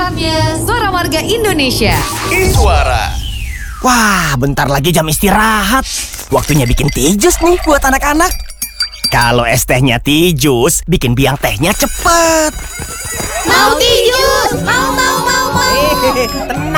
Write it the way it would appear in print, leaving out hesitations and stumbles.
Saatnya Suara Warga Indonesia. Suara. Wah, bentar lagi jam istirahat. Waktunya bikin teh jus nih buat anak-anak. Kalau es tehnya teh jus, bikin biang tehnya cepet. Mau teh jus, mau. Tenang.